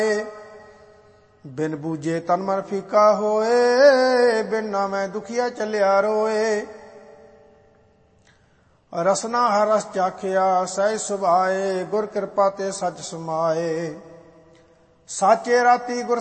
ਬਿਨ ਬੂਝੇ ਤਨ ਮਨ ਫੀਕਾ ਹੋਏ, ਬਿਨ ਨਾਮੈ ਦੁਖੀਆ ਚੱਲਿਆ ਰੋਏ। ਰਸਨਾ ਹਰ ਰਸ ਚਾਖਿਆ ਸਹਿਜ ਸੁਭਾਏ, ਗੁਰ ਕਿਰਪਾ ਤੇ ਸਚ ਸਮਾਏ। ਸਾਚੇ ਰਾਤੀ ਗੁਰ